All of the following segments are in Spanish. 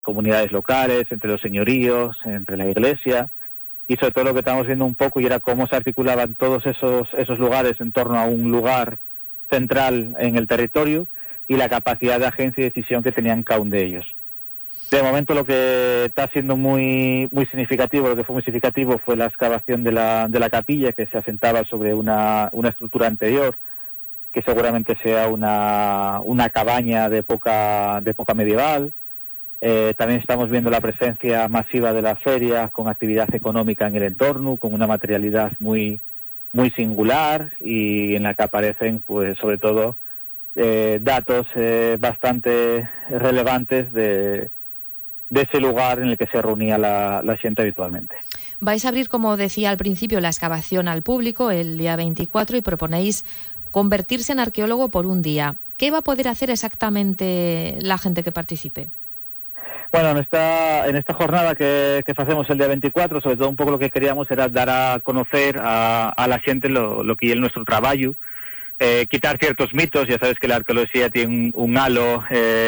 comunidades locales, entre los señoríos, entre la iglesia, y sobre todo lo que estamos viendo un poco y era cómo se articulaban todos esos lugares en torno a un lugar central en el territorio y la capacidad de agencia y decisión que tenían cada uno de ellos. De momento lo que está siendo muy significativo, lo que fue muy significativo fue la excavación de la capilla, que se asentaba sobre una estructura anterior, que seguramente sea una cabaña de época medieval. También estamos viendo la presencia masiva de la feria con actividad económica en el entorno, con una materialidad muy singular y en la que aparecen, pues sobre todo, datos bastante relevantes de ese lugar en el que se reunía la gente habitualmente. Vais a abrir, como decía al principio, la excavación al público el día 24 y proponéis convertirse en arqueólogo por un día. ¿Qué va a poder hacer exactamente la gente que participe? Bueno, en esta jornada que hacemos el día 24, sobre todo un poco lo que queríamos era dar a conocer a la gente lo que es nuestro trabajo, quitar ciertos mitos. Ya sabes que la arqueología tiene un halo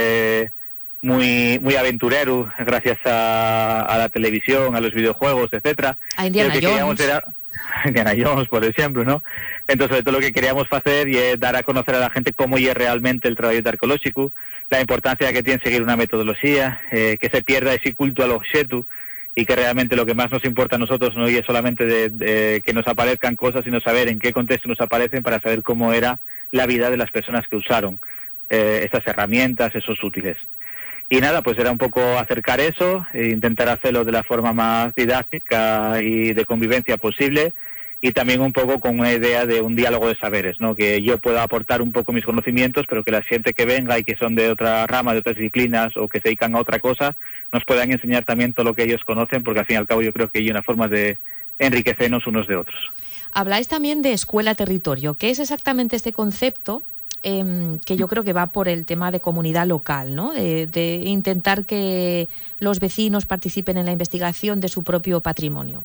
muy aventurero gracias a la televisión, a los videojuegos, etcétera. A Indiana Jones. Indiana Jones, por ejemplo, ¿no? Entonces, sobre todo lo que queríamos hacer y es dar a conocer a la gente cómo es realmente el trabajo arqueológico, la importancia que tiene seguir una metodología, que se pierda ese culto al objeto y que realmente lo que más nos importa a nosotros no es solamente de que nos aparezcan cosas, sino saber en qué contexto nos aparecen para saber cómo era la vida de las personas que usaron estas herramientas, esos útiles. Y nada, pues era un poco acercar eso, e intentar hacerlo de la forma más didáctica y de convivencia posible, y también un poco con una idea de un diálogo de saberes, ¿no? Que yo pueda aportar un poco mis conocimientos, pero que la gente que venga y que son de otra rama, de otras disciplinas o que se dedican a otra cosa, nos puedan enseñar también todo lo que ellos conocen, porque al fin y al cabo yo creo que hay una forma de enriquecernos unos de otros. Habláis también de escuela-territorio. ¿Qué es exactamente este concepto? Que yo creo que va por el tema de comunidad local, ¿no? De intentar que los vecinos participen en la investigación de su propio patrimonio.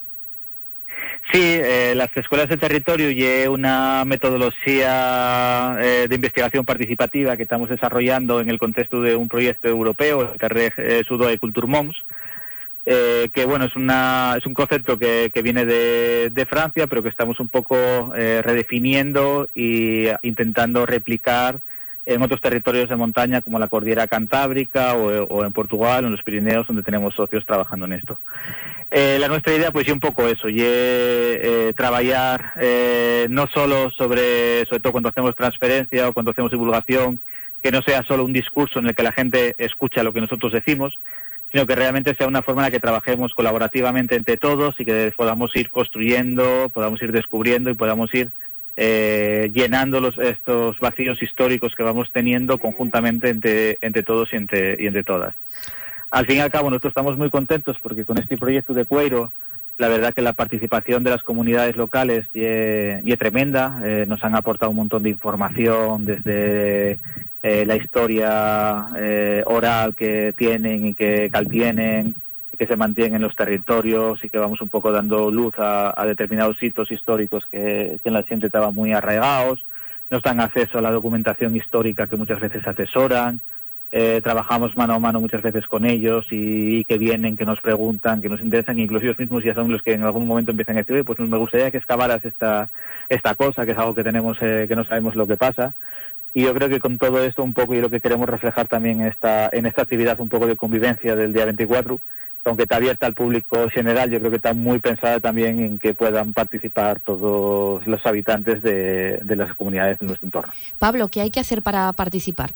Sí, las escuelas de territorio y una metodología de investigación participativa que estamos desarrollando en el contexto de un proyecto europeo, el Terreg Sudoe Culturmons, que bueno, es un concepto que viene de Francia, pero que estamos un poco redefiniendo y intentando replicar en otros territorios de montaña como la Cordillera Cantábrica o en Portugal o en los Pirineos, donde tenemos socios trabajando en esto. La nuestra idea pues es un poco eso, y trabajar no solo sobre todo cuando hacemos transferencia o cuando hacemos divulgación, que no sea solo un discurso en el que la gente escucha lo que nosotros decimos, sino que realmente sea una forma en la que trabajemos colaborativamente entre todos y que podamos ir construyendo, podamos ir descubriendo y podamos ir llenando estos vacíos históricos que vamos teniendo conjuntamente entre todos y entre todas. Al fin y al cabo nosotros estamos muy contentos porque con este proyecto de Cueiro, la verdad que la participación de las comunidades locales es tremenda. Nos han aportado un montón de información desde la historia oral que tienen y que tienen, que se mantienen en los territorios y que vamos un poco dando luz a determinados hitos históricos que en la gente estaban muy arraigados. Nos dan acceso a la documentación histórica que muchas veces atesoran. Trabajamos mano a mano muchas veces con ellos y que vienen, que nos preguntan, que nos interesan, incluso ellos mismos ya son los que en algún momento empiezan a decir, pues me gustaría que excavaras esta cosa, que es algo que tenemos, que no sabemos lo que pasa. Y yo creo que con todo esto un poco y lo que queremos reflejar también en esta actividad un poco de convivencia del día 24, aunque está abierta al público general, yo creo que está muy pensada también en que puedan participar todos los habitantes de las comunidades de nuestro entorno. Pablo, ¿qué hay que hacer para participar?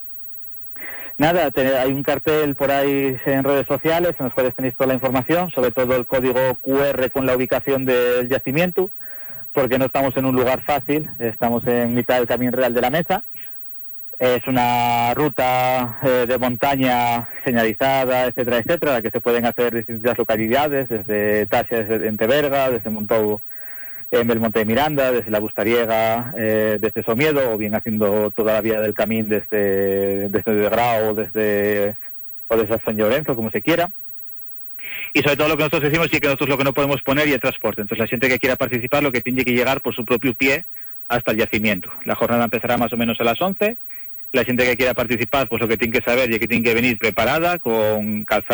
Nada, hay un cartel por ahí en redes sociales en los cuales tenéis toda la información, sobre todo el código QR con la ubicación del yacimiento, porque no estamos en un lugar fácil, estamos en mitad del Camino Real de la Mesa. Es una ruta de montaña señalizada, etcétera, etcétera, la que se pueden hacer distintas localidades, desde Taxa, desde Enteberga, desde Montou en Belmonte de Miranda, desde la Bustariega, desde Somiedo, o bien haciendo toda la vía del camino desde De Grau o desde San Llorenzo, como se quiera. Y sobre todo lo que nosotros decimos es que nosotros lo que no podemos poner y el transporte. Entonces la gente que quiera participar lo que tiene que llegar por su propio pie hasta el yacimiento. La jornada empezará más o menos a las 11. La gente que quiera participar, pues lo que tiene que saber y que tiene que venir preparada con calzado